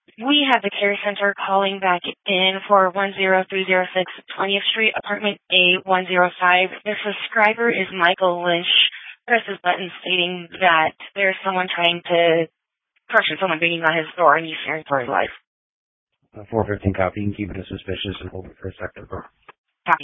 We have the care center calling back in for 10306 20th Street, apartment A105. The subscriber is Michael Lynch. Press his button stating that there's someone trying to question someone beating on his door and he's fearing for his life. 415 copy. You can keep it as suspicious and hold it for a second.